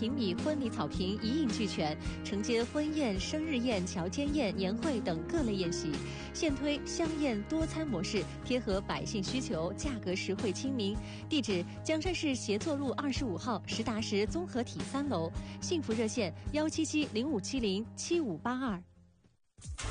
平米婚礼草坪一应俱全，承接婚宴、生日宴、乔间宴、年会等各类宴席。现推香宴多餐模式，贴合百姓需求，价格实惠亲民。地址：江山市协作路25号实达实综合体3楼。幸福热线：17705707582。